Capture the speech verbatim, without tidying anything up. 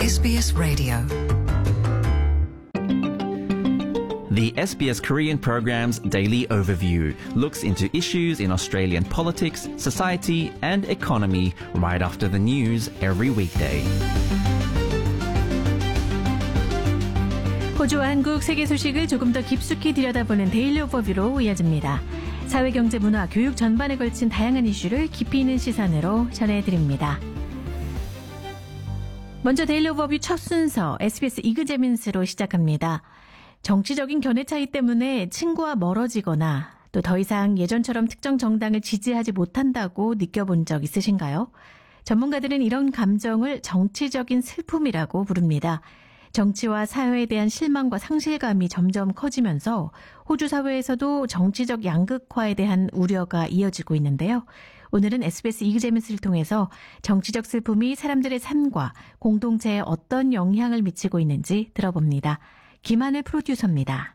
에스비에스 Radio. The S B S Korean program's Daily Overview looks into issues in Australian politics, society and economy right after the news every weekday. 호주와 한국, 세계 소식을 조금 더 깊숙이 들여다보는 데일리 오버뷰로 이어집니다. 사회, 경제, 문화, 교육 전반에 걸친 다양한 이슈를 깊이 있는 시선으로 전해드립니다. 먼저 데일리 오버뷰 첫 순서 에스비에스 이그제민스로 시작합니다. 정치적인 견해 차이 때문에 친구와 멀어지거나 또 더 이상 예전처럼 특정 정당을 지지하지 못한다고 느껴본 적 있으신가요? 전문가들은 이런 감정을 정치적인 슬픔이라고 부릅니다. 정치와 사회에 대한 실망과 상실감이 점점 커지면서 호주 사회에서도 정치적 양극화에 대한 우려가 이어지고 있는데요. 오늘은 에스비에스 이그제민스를 통해서 정치적 슬픔이 사람들의 삶과 공동체에 어떤 영향을 미치고 있는지 들어봅니다. 김하늘 프로듀서입니다.